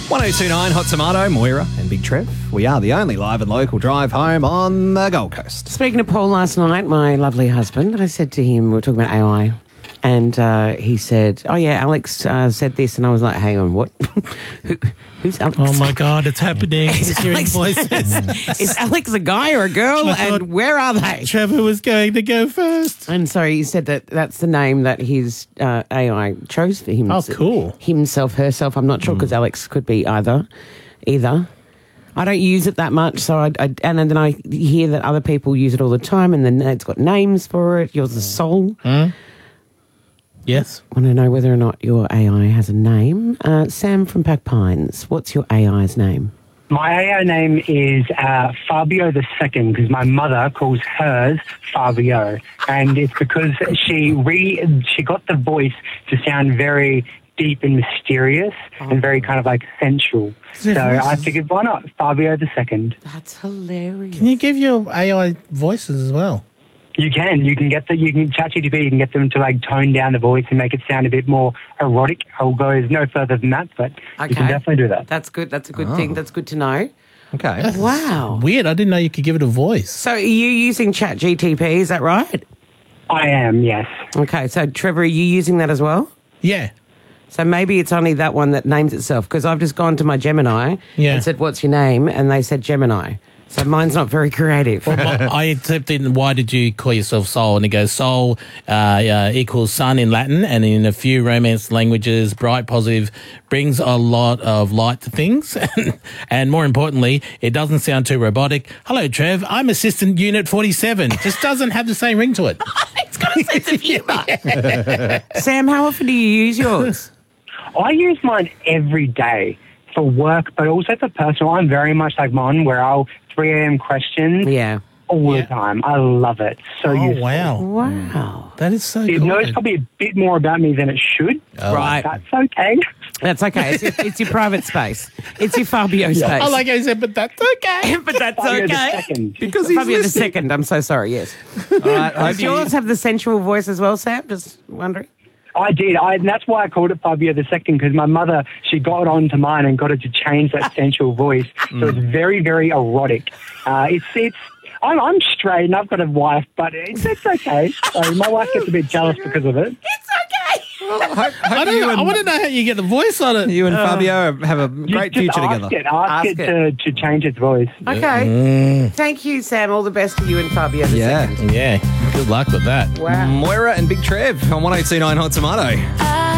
1029 Hot Tomato, Moira and Big Trev. We are the only live and local drive home on the Gold Coast. Speaking of Paul last night, my lovely husband, I said to him, we were talking about AI, and he said, oh yeah, Alex said this, and I was like, hang on, what? Who's Alex? Oh my God, it's happening. He's hearing voices. Is Alex a guy or a girl, and where are they? Trevor was going to go first. And so he said that that's the name that his AI chose for him. Oh, cool. Himself, herself. I'm not sure because Alex could be either. I don't use it that much, so and then I hear that other people use it all the time, and then it's got names for it. Yours is Soul. Yes. Want to know whether or not your AI has a name? Sam from Pack Pines, what's your AI's name? My AI name is Fabio the Second because my mother calls hers Fabio, and it's because she got the voice to sound very deep and mysterious and very kind of like sensual. So I figured, why not Fabio the Second? That's hilarious. Can you give your AI voices as well? You can ChatGPT, you can get them to like tone down the voice and make it sound a bit more erotic. I'll go no further than that, but you can definitely do that. That's good. That's a good thing. That's good to know. Okay. Wow. Weird. I didn't know you could give it a voice. So are you using ChatGPT, is that right? I am, yes. Okay, so Trevor, are you using that as well? Yeah. So maybe it's only that one that names itself, because I've just gone to my Gemini and said, what's your name? And they said Gemini. So mine's not very creative. Well, I typed in, why did you call yourself Soul? And it goes, Soul equals sun in Latin, and in a few Romance languages, bright, positive, brings a lot of light to things. And more importantly, it doesn't sound too robotic. Hello, Trev. I'm Assistant Unit 47. Just doesn't have the same ring to it. It's got a sense of humour. Sam, how often do you use yours? I use mine every day for work, but also for personal. I'm very much like mine, where I'll 3 a.m. questions all the time. I love it. So useful. Wow. Wow. That is so It good. knows probably a bit more about me than it should. Right. That's okay. That's okay. It's your private space. It's your Fabio space. I like how you said, but that's okay. But that's Fabio the okay. Second. Because he's Fabio the listening. Second. I'm so sorry, yes. All right, Does yours have the sensual voice as well, Sam? Just wondering. I did. And that's why I called it Fabio the Second, because my mother, she got onto mine and got it to change that sensual voice. So it's very, very erotic. I'm straight and I've got a wife, but it's okay. So my wife gets a bit jealous because of it. It's okay. I want to know how you get the voice on it. You and Fabio have a great Just future ask together. Ask it to change its voice. Okay. Thank you, Sam. All the best to you and Fabio the Second. Yeah. Good luck with that. Wow. Moira and Big Trev on 1029 Hot Tomato.